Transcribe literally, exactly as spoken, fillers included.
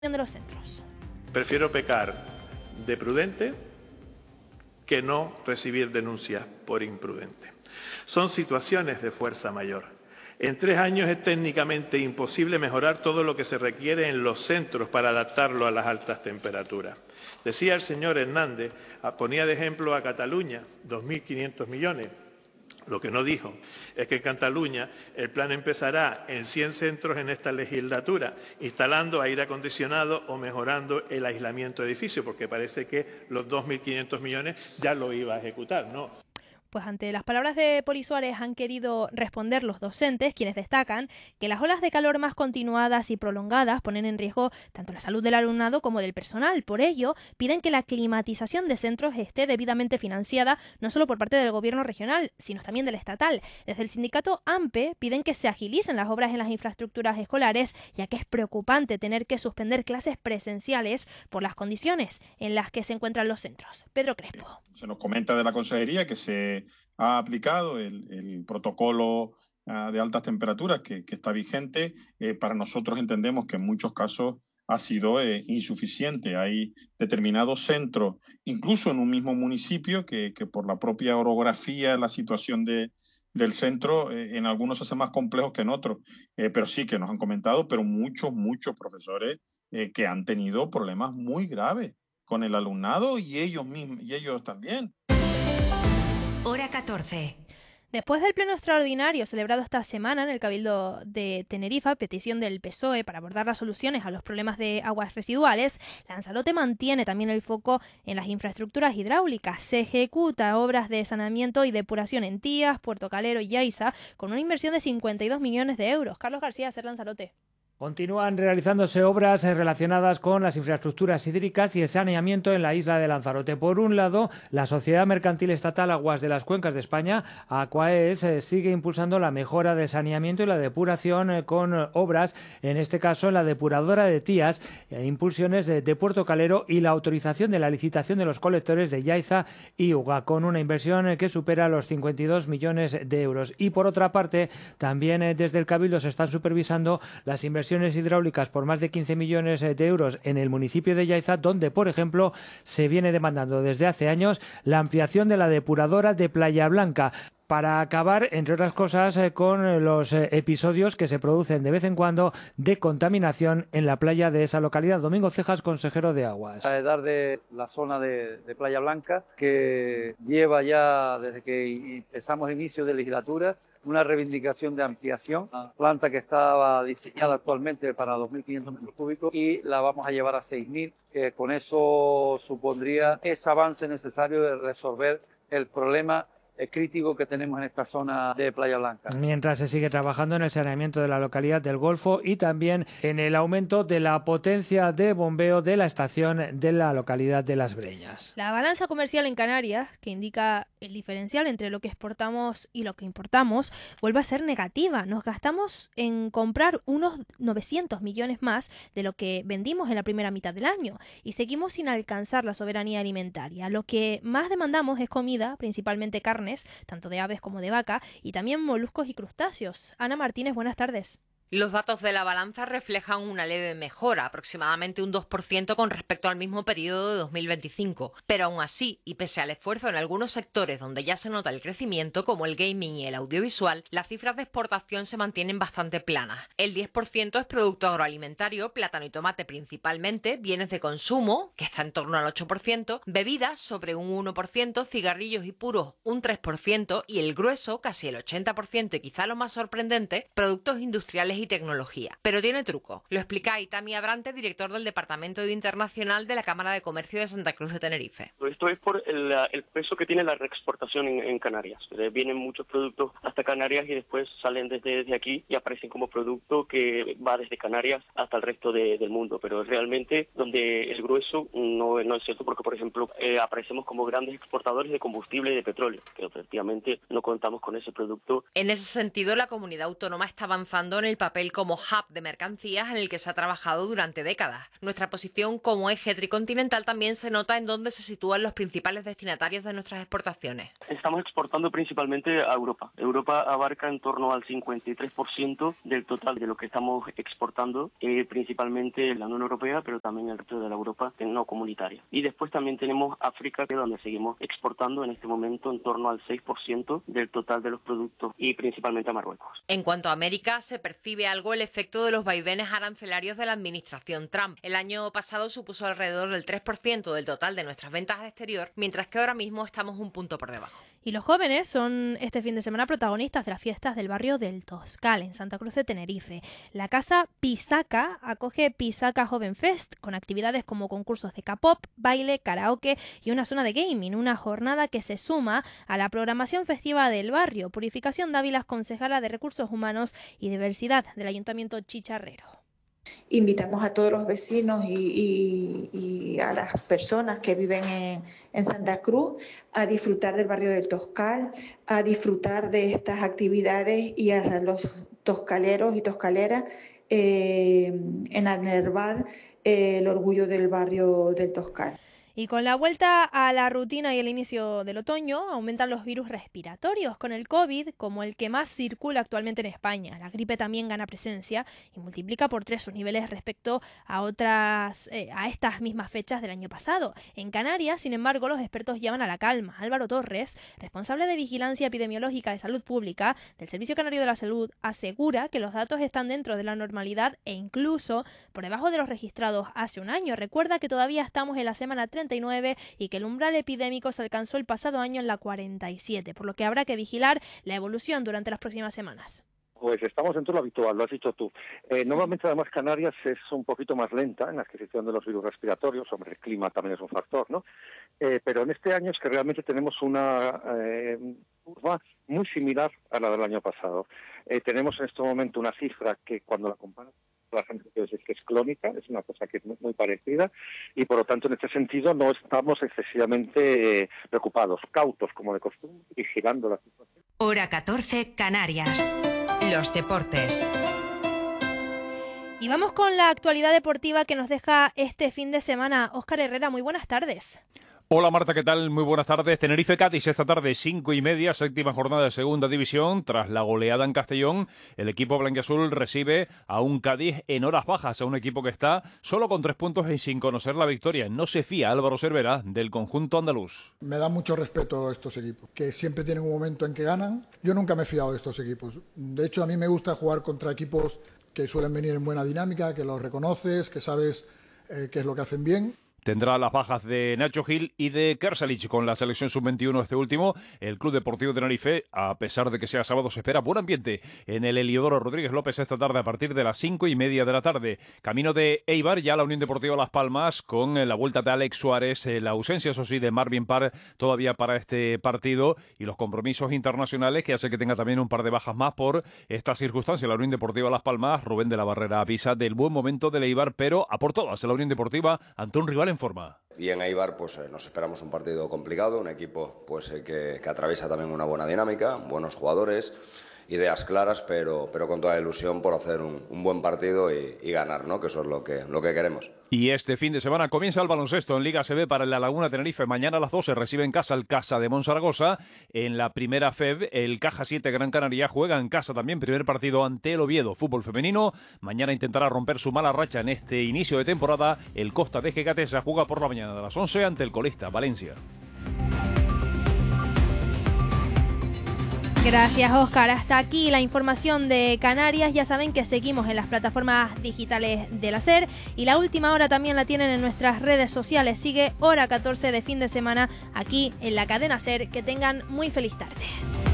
de los centros. Prefiero pecar de prudente que no recibir denuncias por imprudente. Son situaciones de fuerza mayor. En tres años es técnicamente imposible mejorar todo lo que se requiere en los centros para adaptarlo a las altas temperaturas. Decía el señor Hernández, ponía de ejemplo a Cataluña, dos mil quinientos millones. Lo que no dijo es que en Cataluña el plan empezará en cien centros en esta legislatura, instalando aire acondicionado o mejorando el aislamiento de edificios, porque parece que los dos mil quinientos millones ya lo iba a ejecutar, ¿no? Pues ante las palabras de Poli Suárez han querido responder los docentes, quienes destacan que las olas de calor más continuadas y prolongadas ponen en riesgo tanto la salud del alumnado como del personal. Por ello, piden que la climatización de centros esté debidamente financiada, no solo por parte del gobierno regional, sino también del estatal. Desde el sindicato AMPE piden que se agilicen las obras en las infraestructuras escolares, ya que es preocupante tener que suspender clases presenciales por las condiciones en las que se encuentran los centros. Pedro Crespo. Se nos comenta de la Consejería que se ha aplicado el, el protocolo uh, de altas temperaturas que, que está vigente. Eh, para nosotros entendemos que en muchos casos ha sido eh, insuficiente. Hay determinados centros, incluso en un mismo municipio, que, que por la propia orografía, la situación de, del centro, eh, en algunos se hace más complejos que en otros. Eh, pero sí que nos han comentado, pero muchos, muchos profesores eh, que han tenido problemas muy graves con el alumnado y ellos mismos y ellos también. Hora catorce. Después del pleno extraordinario celebrado esta semana en el Cabildo de Tenerife, a petición del P S O E para abordar las soluciones a los problemas de aguas residuales, Lanzarote mantiene también el foco en las infraestructuras hidráulicas. Se ejecuta obras de saneamiento y depuración en Tías, Puerto Calero y Yaiza con una inversión de cincuenta y dos millones de euros. Carlos García, Ser Lanzarote. Continúan realizándose obras relacionadas con las infraestructuras hídricas y el saneamiento en la isla de Lanzarote. Por un lado, la Sociedad Mercantil Estatal Aguas de las Cuencas de España, ACUAES, sigue impulsando la mejora del saneamiento y la depuración con obras, en este caso en la depuradora de Tías, impulsiones de, de Puerto Calero y la autorización de la licitación de los colectores de Yaiza y Uga, con una inversión que supera los cincuenta y dos millones de euros. Y por otra parte, también desde el Cabildo se están supervisando las inversiones hidráulicas por más de quince millones de euros en el municipio de Yaiza, donde, por ejemplo, se viene demandando desde hace años la ampliación de la depuradora de Playa Blanca, para acabar, entre otras cosas, con los episodios que se producen de vez en cuando de contaminación en la playa de esa localidad. Domingo Cejas, consejero de Aguas. A edad de la zona de, de Playa Blanca, que lleva ya desde que empezamos inicio de legislatura una reivindicación de ampliación, la planta que estaba diseñada actualmente para dos mil quinientos metros cúbicos y la vamos a llevar a seis mil, que con eso supondría ese avance necesario de resolver el problema crítico que tenemos en esta zona de Playa Blanca. Mientras se sigue trabajando en el saneamiento de la localidad del Golfo y también en el aumento de la potencia de bombeo de la estación de la localidad de Las Breñas. La balanza comercial en Canarias, que indica el diferencial entre lo que exportamos y lo que importamos, vuelve a ser negativa. Nos gastamos en comprar unos novecientos millones más de lo que vendimos en la primera mitad del año y seguimos sin alcanzar la soberanía alimentaria. Lo que más demandamos es comida, principalmente carne, tanto de aves como de vaca, y también moluscos y crustáceos. Ana Martínez, buenas tardes. Los datos de la balanza reflejan una leve mejora, aproximadamente un dos por ciento con respecto al mismo periodo de dos mil veinticinco. Pero aún así, y pese al esfuerzo en algunos sectores donde ya se nota el crecimiento, como el gaming y el audiovisual, las cifras de exportación se mantienen bastante planas. El diez por ciento es producto agroalimentario, plátano y tomate principalmente, bienes de consumo, que está en torno al ocho por ciento, bebidas sobre un uno por ciento, cigarrillos y puros un tres por ciento y el grueso, casi el ochenta por ciento y quizá lo más sorprendente, productos industriales y tecnología. Pero tiene truco. Lo explica Itami Abrante, director del Departamento de Internacional de la Cámara de Comercio de Santa Cruz de Tenerife. Esto es por el, el peso que tiene la reexportación en, en Canarias. Vienen muchos productos hasta Canarias y después salen desde, desde aquí y aparecen como producto que va desde Canarias hasta el resto de, del mundo. Pero realmente donde el grueso no, no es cierto porque, por ejemplo, eh, aparecemos como grandes exportadores de combustible y de petróleo, pero efectivamente no contamos con ese producto. En ese sentido, la comunidad autónoma está avanzando en el papel papel como hub de mercancías en el que se ha trabajado durante décadas. Nuestra posición como eje tricontinental también se nota en dónde se sitúan los principales destinatarios de nuestras exportaciones. Estamos exportando principalmente a Europa. Europa abarca en torno al cincuenta y tres por ciento del total de lo que estamos exportando, eh, principalmente la Unión Europea, pero también el resto de la Europa no comunitaria. Y después también tenemos África, que es donde seguimos exportando en este momento en torno al seis por ciento del total de los productos y principalmente a Marruecos. En cuanto a América, se percibe algo el efecto de los vaivenes arancelarios de la administración Trump. El año pasado supuso alrededor del tres por ciento del total de nuestras ventas al exterior, mientras que ahora mismo estamos un punto por debajo. Y los jóvenes son este fin de semana protagonistas de las fiestas del barrio del Toscal, en Santa Cruz de Tenerife. La casa Pisaca acoge Pisaca Joven Fest, con actividades como concursos de K-pop, baile, karaoke y una zona de gaming, una jornada que se suma a la programación festiva del barrio. Purificación Dávila, concejala de Recursos Humanos y Diversidad del Ayuntamiento Chicharrero. Invitamos a todos los vecinos y, y, y a las personas que viven en, en Santa Cruz a disfrutar del barrio del Toscal, a disfrutar de estas actividades y a los toscaleros y toscaleras eh, en enervar eh, el orgullo del barrio del Toscal. Y con la vuelta a la rutina y el inicio del otoño, aumentan los virus respiratorios, con el COVID como el que más circula actualmente en España. La gripe también gana presencia y multiplica por tres sus niveles respecto a otras, eh, a estas mismas fechas del año pasado. En Canarias, sin embargo, los expertos llaman a la calma. Álvaro Torres, responsable de Vigilancia Epidemiológica de Salud Pública del Servicio Canario de la Salud, asegura que los datos están dentro de la normalidad e incluso por debajo de los registrados hace un año. Recuerda que todavía estamos en la semana treinta y nueve y que el umbral epidémico se alcanzó el pasado año en la cuarenta y siete, por lo que habrá que vigilar la evolución durante las próximas semanas. Pues estamos dentro de lo habitual, lo has dicho tú. Eh, normalmente, además, Canarias es un poquito más lenta en la adquisición de los virus respiratorios. Hombre, el clima también es un factor, ¿no? Eh, pero en este año es que realmente tenemos una eh, curva muy similar a la del año pasado. Eh, tenemos en este momento una cifra que cuando la comparas, la gente dice que es clónica, es una cosa que es muy, muy parecida y por lo tanto en este sentido no estamos excesivamente eh, preocupados, cautos como de costumbre, vigilando la situación. Hora catorce, Canarias. Los deportes. Y vamos con la actualidad deportiva que nos deja este fin de semana. Óscar Herrera, muy buenas tardes. Hola Marta, ¿qué tal? Muy buenas tardes. Tenerife Cádiz esta tarde, cinco y media, séptima jornada de segunda división. Tras la goleada en Castellón, el equipo blanquiazul recibe a un Cádiz en horas bajas, a un equipo que está solo con tres puntos y sin conocer la victoria. No se fía Álvaro Cervera del conjunto andaluz. Me da mucho respeto a estos equipos, que siempre tienen un momento en que ganan. Yo nunca me he fiado de estos equipos. De hecho, a mí me gusta jugar contra equipos que suelen venir en buena dinámica, que los reconoces, que sabes eh, qué es lo que hacen bien. Tendrá las bajas de Nacho Gil y de Kersalich con la selección sub veintiuno este último. El Club Deportivo Tenerife, a pesar de que sea sábado, se espera buen ambiente en el Heliodoro Rodríguez López esta tarde a partir de las cinco y media de la tarde. Camino de Eibar, ya la Unión Deportiva Las Palmas con la vuelta de Alex Suárez, la ausencia, eso sí, de Marvin Parr todavía para este partido y los compromisos internacionales que hace que tenga también un par de bajas más por esta circunstancia. La Unión Deportiva Las Palmas, Rubén de la Barrera avisa del buen momento del Eibar, pero a por todas la Unión Deportiva ante un rival en forma. Y en Eibar pues eh, nos esperamos un partido complicado, un equipo pues eh, que, que atraviesa también una buena dinámica, buenos jugadores, ideas claras, pero, pero con toda la ilusión por hacer un, un buen partido y, y ganar, ¿no? Que eso es lo que, lo que queremos. Y este fin de semana comienza el baloncesto en Liga A C B para La Laguna Tenerife. Mañana a las doce recibe en casa el Casa de Monzaragoza. En la primera F E B, el Caja siete Gran Canaria juega en casa también. Primer partido ante el Oviedo. Fútbol femenino. Mañana intentará romper su mala racha en este inicio de temporada. El Costa de Gecatesa juega por la mañana a las once ante el colista Valencia. Gracias, Óscar. Hasta aquí la información de Canarias. Ya saben que seguimos en las plataformas digitales de la SER y la última hora también la tienen en nuestras redes sociales. Sigue Hora catorce de fin de semana aquí en la cadena SER. Que tengan muy feliz tarde.